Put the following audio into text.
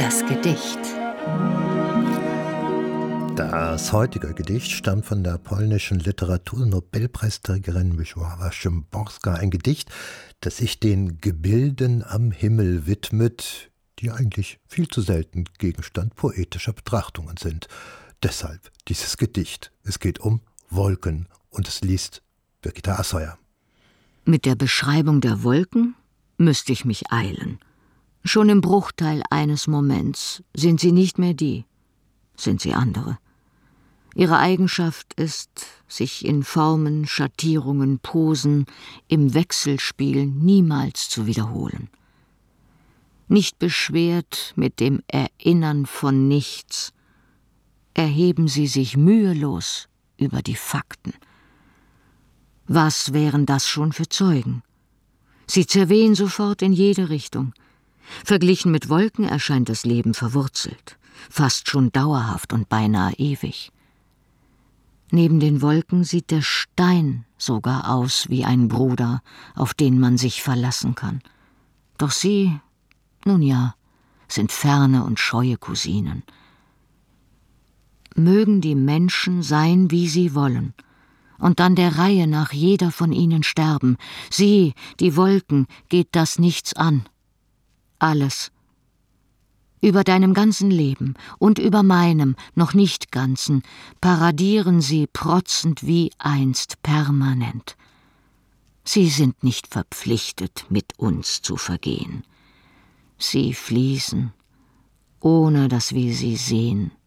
Das Gedicht. Das heutige Gedicht stammt von der polnischen Literaturnobelpreisträgerin Wisława Szymborska. Ein Gedicht, das sich den Gebilden am Himmel widmet, die eigentlich viel zu selten Gegenstand poetischer Betrachtungen sind. Deshalb dieses Gedicht. Es geht um Wolken und es liest Birgitta Assauer. Mit der Beschreibung der Wolken müsste ich mich eilen. Schon im Bruchteil eines Moments sind sie nicht mehr die, sind sie andere. Ihre Eigenschaft ist, sich in Formen, Schattierungen, Posen, im Wechselspiel niemals zu wiederholen. Nicht beschwert mit dem Erinnern von nichts, erheben sie sich mühelos über die Fakten. Was wären das schon für Zeugen? Sie zerwehen sofort in jede Richtung. Verglichen mit Wolken erscheint das Leben verwurzelt, fast schon dauerhaft und beinahe ewig. Neben den Wolken sieht der Stein sogar aus wie ein Bruder, auf den man sich verlassen kann. Doch sie, nun ja, sind ferne und scheue Cousinen. Mögen die Menschen sein, wie sie wollen, und dann der Reihe nach jeder von ihnen sterben. Sie, die Wolken, geht das nichts an. Alles. Über deinem ganzen Leben und über meinem noch nicht ganzen paradieren sie protzend wie einst permanent. Sie sind nicht verpflichtet, mit uns zu vergehen. Sie fließen, ohne dass wir sie sehen.